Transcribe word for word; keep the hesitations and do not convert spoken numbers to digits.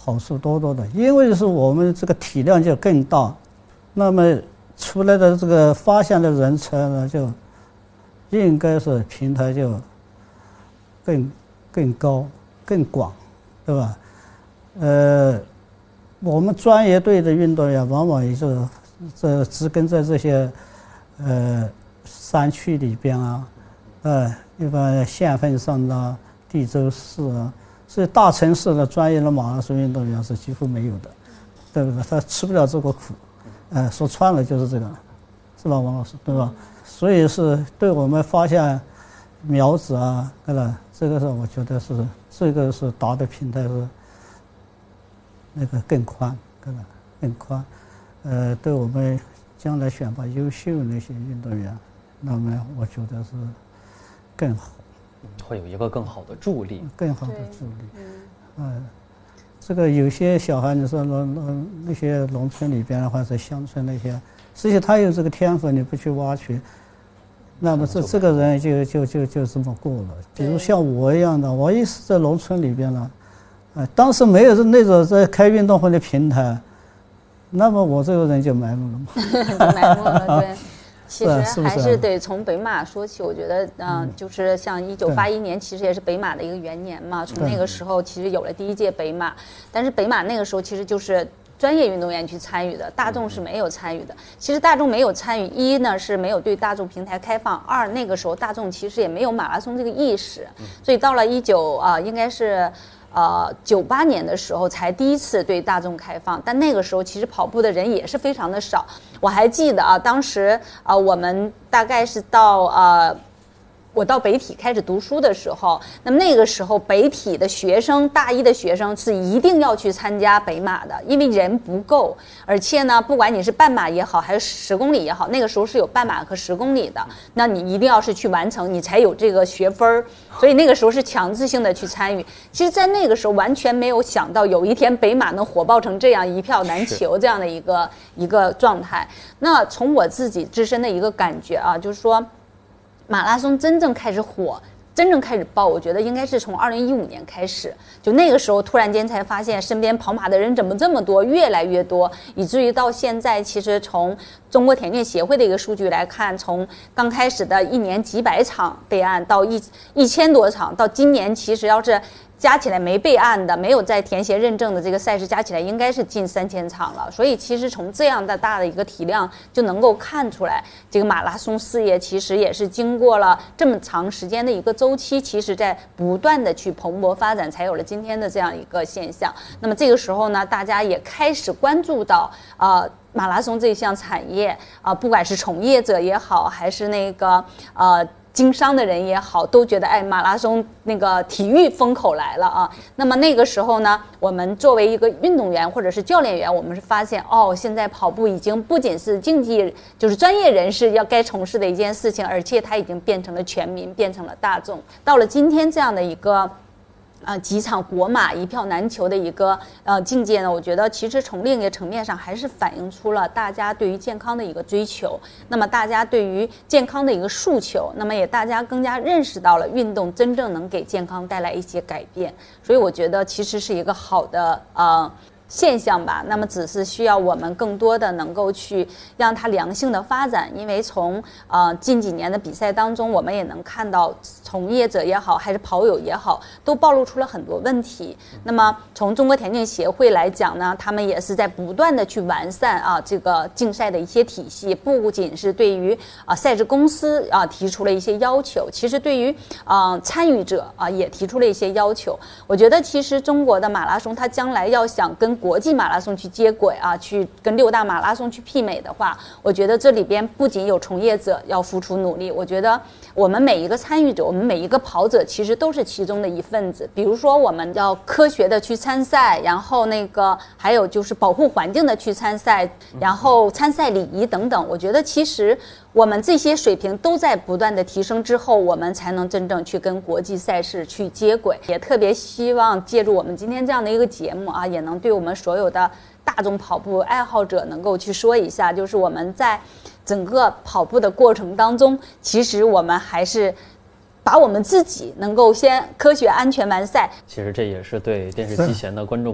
好处多多的，因为是我们这个体量就更大，那么出来的这个发现的人才呢，就应该是平台就更更高、更广，对吧？呃，我们专业队的运动员往往也是这植根在这些呃山区里边啊，呃，一般县份上的、地州市啊。所以大城市的专业的马拉松运动员是几乎没有的，对不对？他吃不了这个苦，呃，说穿了就是这个，是吧，王老师，对吧？所以是对我们发现苗子啊，对吧？这个是我觉得是这个是达的平台是那个更宽，对吧？更宽，呃，对我们将来选拔优秀那些运动员，那么我觉得是更好。 会有一个更好的助力， 更好的助力。嗯，呃，这个有些小孩，你说农农那些农村里边或者乡村那些，实际他有这个天赋，你不去挖掘，那么这这个人就就就就这么过了。比如像我一样的，我也是在农村里边了，呃，当时没有那种在开运动会的平台，那么我这个人就埋没了嘛。 埋没了，对。其实还是得从北马说起，我觉得，嗯、呃，就是像一九八一年，其实也是北马的一个元年嘛。从那个时候，其实有了第一届北马，但是北马那个时候其实就是专业运动员去参与的，大众是没有参与的。其实大众没有参与，一呢是没有对大众平台开放，二那个时候大众其实也没有马拉松这个意识，所以到了一九啊，应该是。呃，九八年的时候才第一次对大众开放，但那个时候其实跑步的人也是非常的少。我还记得啊，当时啊、呃，我们大概是到呃。我到北体开始读书的时候，那么那个时候北体的学生，大一的学生是一定要去参加北马的，因为人不够，而且呢，不管你是半马也好，还是十公里也好，那个时候是有半马和十公里的，那你一定要是去完成，你才有这个学分儿，所以那个时候是强制性的去参与。其实，在那个时候完全没有想到有一天北马能火爆成这样一票难求这样的一个一个状态。那从我自己自身的一个感觉啊，就是说。马拉松真正开始火，真正开始爆，我觉得应该是从二零一五年开始，就那个时候突然间才发现身边跑马的人怎么这么多，越来越多，以至于到现在，其实从中国田径协会的一个数据来看，从刚开始的一年几百场备案到一一千多场，到今年其实要是加起来没备案的、没有在田协认证的这个赛事加起来，应该是近三千场了。所以其实从这样的大的一个体量，就能够看出来，这个马拉松事业其实也是经过了这么长时间的一个周期，其实在不断的去蓬勃发展，才有了今天的这样一个现象。那么这个时候呢，大家也开始关注到啊。呃马拉松这项产业啊、呃，不管是从业者也好，还是那个呃经商的人也好，都觉得哎，马拉松那个体育风口来了啊。那么那个时候呢，我们作为一个运动员或者是教练员，我们是发现哦，现在跑步已经不仅是竞技，就是专业人士要该从事的一件事情，而且它已经变成了全民，变成了大众。到了今天这样的一个。呃，几场国马一票难求的一个呃境界呢，我觉得其实从另一个层面上还是反映出了大家对于健康的一个追求，那么大家对于健康的一个诉求，那么也大家更加认识到了运动真正能给健康带来一些改变，所以我觉得其实是一个好的呃现象吧。那么只是需要我们更多的能够去让它良性的发展，因为从呃近几年的比赛当中，我们也能看到从业者也好，还是跑友也好，都暴露出了很多问题。那么从中国田径协会来讲呢，他们也是在不断的去完善啊这个竞赛的一些体系，不仅是对于啊赛事公司啊提出了一些要求，其实对于啊参与者啊也提出了一些要求。我觉得其实中国的马拉松，它将来要想跟国际马拉松去接轨啊，去跟六大马拉松去媲美的话，我觉得这里边不仅有从业者要付出努力，我觉得我们每一个参与者，我们每一个跑者其实都是其中的一份子。比如说我们要科学的去参赛，然后那个还有就是保护环境的去参赛，然后参赛礼仪等等，我觉得其实我们这些水平都在不断的提升之后，我们才能真正去跟国际赛事去接轨。也特别希望借助我们今天这样的一个节目啊，也能对我们所有的大众跑步爱好者能够去说一下，就是我们在整个跑步的过程当中，其实我们还是把我们自己能够先科学安全完赛。 其实这也是对电视机前的观众